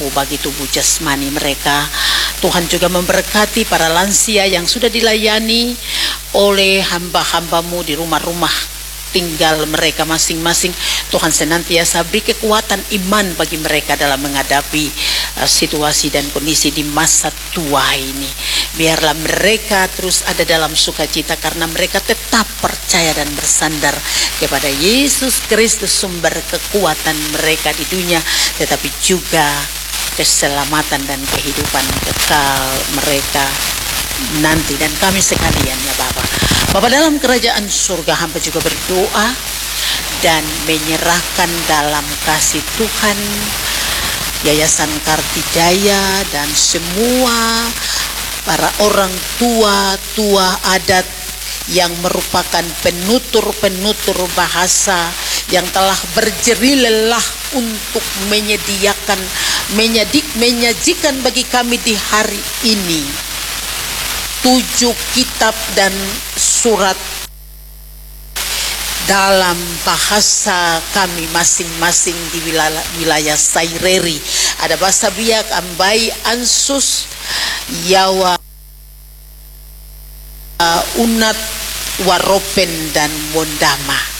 mampu bagi tubuh jasmani mereka. Tuhan juga memberkati para lansia yang sudah dilayani oleh hamba-hambamu di rumah-rumah tinggal mereka masing-masing. Tuhan senantiasa beri kekuatan iman bagi mereka dalam menghadapi situasi dan kondisi di masa tua ini. Biarlah mereka terus ada dalam sukacita karena mereka tetap percaya dan bersandar kepada Yesus Kristus, sumber kekuatan mereka di dunia, tetapi juga keselamatan dan kehidupan kekal mereka nanti. Dan kami sekalian ya Bapa dalam kerajaan surga, hamba juga berdoa dan menyerahkan dalam kasih Tuhan Yayasan Kartijaya dan semua para orang tua adat yang merupakan penutur bahasa yang telah berjerih lelah untuk menyajikan bagi kami di hari ini 7 kitab dan surat dalam bahasa kami masing-masing di wilayah Saireri. Ada bahasa Biak, Ambai, Ansus, Yawa, Unat, Waropen, dan Mondama.